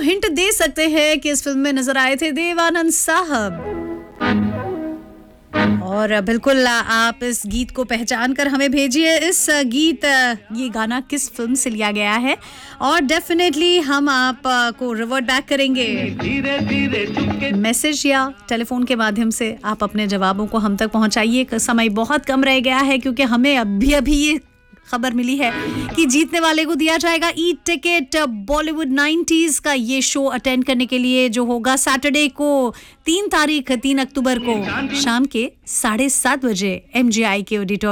Hint दे सकते हैं कि इस फिल्म में नजर आए थे देवानंद साहब। और बिल्कुल आप इस गीत को पहचान कर हमें भेजिए ये गाना किस फिल्म से लिया गया है, और डेफिनेटली हम आपको रिवर्ट बैक करेंगे मैसेज या टेलीफोन के माध्यम से। आप अपने जवाबों को हम तक पहुंचाइए। समय बहुत कम रह गया है क्योंकि हमें अभी ये खबर मिली है कि जीतने वाले को दिया जाएगा ई टिकट बॉलीवुड 90s का ये शो अटेंड करने के लिए, जो होगा सैटरडे को 3 अक्टूबर को शाम के 7:30 बजे MGI के ऑडिटोरियम